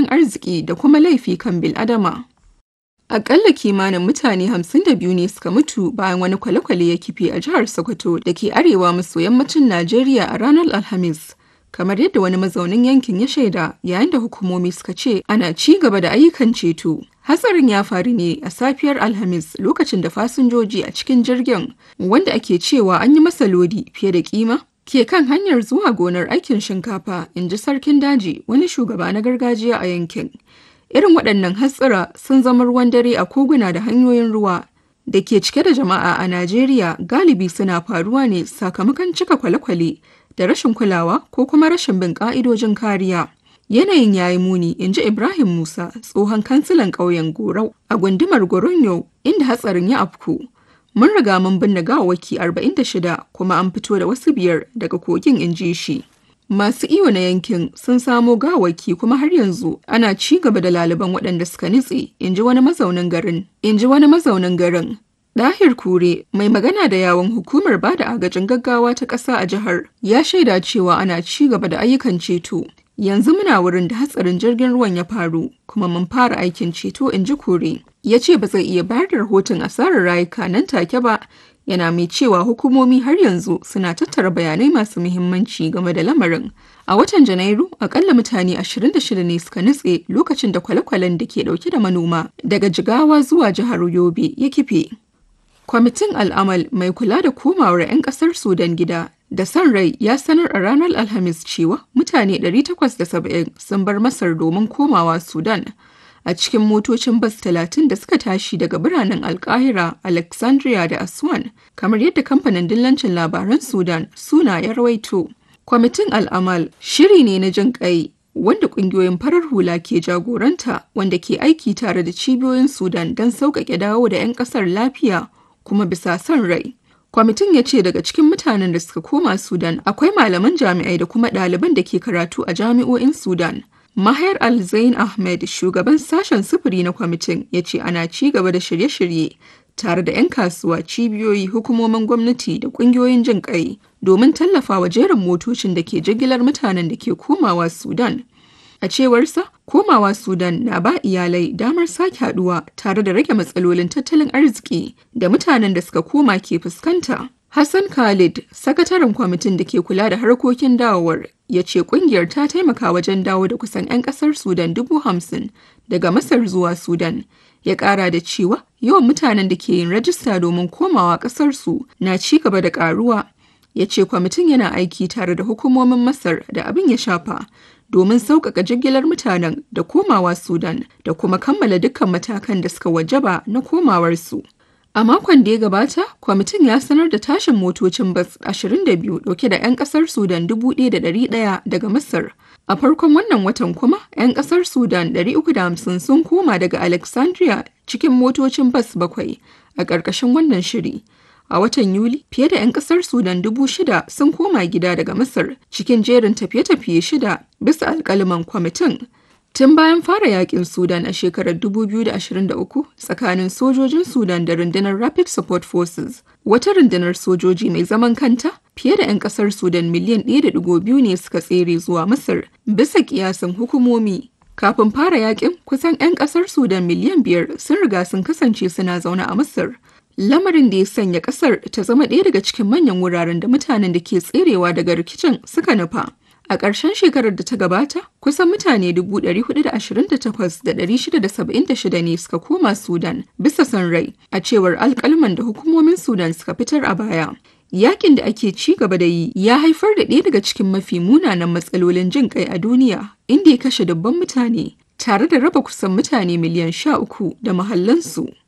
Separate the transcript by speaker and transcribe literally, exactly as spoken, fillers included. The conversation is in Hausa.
Speaker 1: tattalin arziki da kuma laifi kan bil'adama. Aƙalla kimanin mutane hamsin da biyu ne suka mutu bayan wani kwale-kwale ya kife a jihar Sokoto da ke arewa maso yammacin Najeriya a ranar Alhamis. Kamar yadda wani mazaunin yankin ya shaida, yayin da hukumomi suka ce ana ci gaba da ayyukan ceto. Hatsarin ya faru ne a safiyar Alhamis lokacin da fasinjoji a cikin jirgin, wanda ake cewa an yi masa lodi fiye da kima, ke kan hanyar zuwa gonar aikin shinkafa, in ji sarkin daji, wani shugaba na gargajiya a yankin. Irin waɗannan hatsira sun zama ruwan dare a koguna da hanyoyin ruwa da ke cike da jama'a a Najeriya. Galibi suna faruwa ne sakamakon cika kwale-kwale da rashin kulawa ko kuma rashin bin ƙa'idojin kariya. Yanayin ya yi muni, in ji Ibrahim Musa, tsohon kansilan ƙauyen Gorau a gundumar Goronyo, inda hatsarin ya afku. Mun riga mun binne gawawwaki arba'in da shida kuma an fito da wasu biyar daga kogin, in ji shi. Masu iyo na yankin sun samo gawaki kuma har yanzu ana ci gaba da laliban waɗanda suka nutse, in ji wani mazaunin garin. In ji wani mazaunin garin. Dahir Kure, mai magana da yawun hukumar bada agajin gaggawa ta ƙasa a jihar, ya shaida cewa ana ci gaba da ayyukan ceto. Yanzu muna wurin da hatsarin jirgin ruwan ya faru, kuma mun fara aikin ceto, in ji Kure. Ya ce ba zai iya bayar da rahoton asarar rayuka nan take ba, yana mai cewa hukumomi har yanzu suna tattara bayanai masu muhimmanci game da lamarin. A watan Janairu, akalla mutane ashirin da shida ne suka nutse lokacin da kwale-kwalen da ke dauke da manoma daga Jigawa zuwa jihar Yobe ya kife. Kwamitin Al'amal mai kula da komawar 'yan kasar Sudan gida da san rai ya sanar a ranar Alhamis cewa mutane ɗari takwas da saba'in sun bar Masar domin komawa Sudan. A cikin motocin bas talatin da suka tashi daga biranen Alkahira, Alexandria da Aswan, kamar yadda kamfanin dillancin labaran Sudan Suna ya rawaito. Kwamitin Al'amal shiri ne na jin ƙai wanda ƙungiyoyin farar hula ke jagoranta, wanda ke aiki tare da cibiyoyin Sudan don sauƙaƙe dawo da 'yan ƙasar lafiya kuma bisa son rai. Kwamitin ya ce daga cikin mutanen da suka koma Sudan akwai malaman jami'ai da kuma ɗaliban da ke karatu a jami'o'in Sudan. Maher Al-Zain Ahmed, shugaban sashen sufuri na kwamitin, ya ce ana ci gaba da shirye-shirye tare da 'yan kasuwa, cibiyoyi, hukumomin gwamnati da ƙungiyoyin jin ƙai domin tallafawa jerin motocin da ke jigilar mutanen da ke komawa Sudan. A cewarsa, komawa Sudan na ba iyalai damar sake haɗuwa tare da rage matsalolin tattalin arziki da mutanen da suka koma ke fuskanta. Hassan Khalid, sakataren kwamitin da ke kula da harkokin dawowar, ya ce kungiyar ta taimaka wajen dawo da kusan 'yan kasar Sudan dubu hamsin daga Masar zuwa Sudan. Ya ƙara da cewa yawan mutanen da ke yin rajista domin komawa ƙasarsu na ci gaba da ƙaruwa. Ya ce kwamitin yana aiki tare da hukumomin Masar da abin ya shafa domin sauƙaƙa jigilar mutanen da komawa Sudan da kuma kammala dukkan matakan da suka wajaba na komawarsu. A makon da ya gabata, kwamitin ya sanar da tashin motocin bas ashirin da biyu dauke da 'yan kasar Sudan dubu ɗaya da ɗari ɗaya daga Masar. A farkon wannan watan kuma, 'yan kasar Sudan ɗari uku da hamsin sun koma daga Alexandria cikin motocin bas bakwai a ƙarƙashin wannan shiri. A watan Yuli, fiye da 'yan kasar Sudan dubu shida sun koma gida daga Masar cikin jerin tafiye-tafiye shida bisa alƙaliman kwamitin. Tun bayan fara yakin Sudan a shekarar dubu biyu da ashirin da uku tsakanin sojojin Sudan da rundunar Rapid Support Forces, wata rundunar sojoji mai zaman kanta, fiye da 'yan kasar Sudan miliyan ɗaya da ɗigo biyu ne suka tsere zuwa Masar bisa kiyasin hukumomi. Kafin fara yakin, kusan 'yan kasar Sudan miliyan biyar sun riga sun kasance suna zaune a Masar. Lamarin da ya sanya kasar ta zama ɗaya daga cikin manyan wuraren da mutanen da ke tserewa daga rikicin suka nufa. A ƙarshen shekarar da ta gabata, kusan mutane dubu ɗari hudu da ashirin da takwas da ɗari shida da saba'in da shida ne suka koma Sudan bisa son rai, a cewar alƙalman da hukumomin Sudan suka fitar a baya. Yakin da ake ci gaba da yi ya haifar da ɗaya daga cikin mafi munanan matsalolin jin ƙai a duniya, inda ya kashe dubban mutane, tare da raba kusan mutane miliyan sha uku da mahallansu.